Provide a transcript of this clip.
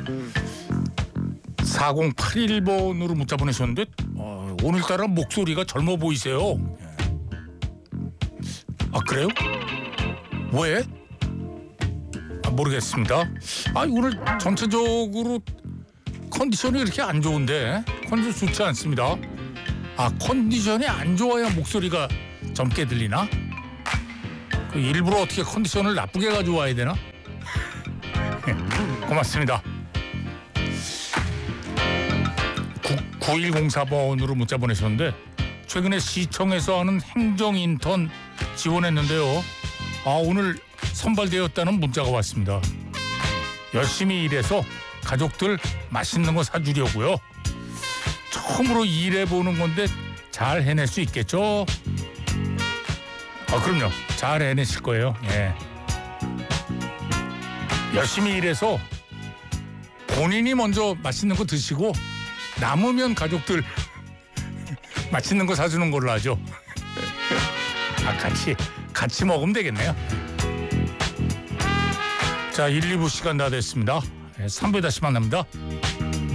4081번으로 문자 보내셨는데 오늘따라 목소리가 젊어 보이세요. 아 그래요? 왜? 모르겠습니다. 오늘 전체적으로 컨디션이 그렇게 안 좋은데 컨디션 좋지 않습니다. 컨디션이 안 좋아야 목소리가 젊게 들리나? 일부러 어떻게 컨디션을 나쁘게 가지고 와야 되나? 고맙습니다. 9104번으로 문자 보내셨는데 최근에 시청에서 하는 행정인턴 지원했는데요. 오늘 선발되었다는 문자가 왔습니다. 열심히 일해서 가족들 맛있는 거 사주려고요. 처음으로 일해보는 건데 잘 해낼 수 있겠죠? 그럼요. 잘 해내실 거예요. 예. 열심히 일해서 본인이 먼저 맛있는 거 드시고 남으면 가족들 맛있는 거 사주는 걸로 하죠. 같이 먹으면 되겠네요. 자, 1, 2부 시간 다 됐습니다. 3부에 다시 만납니다.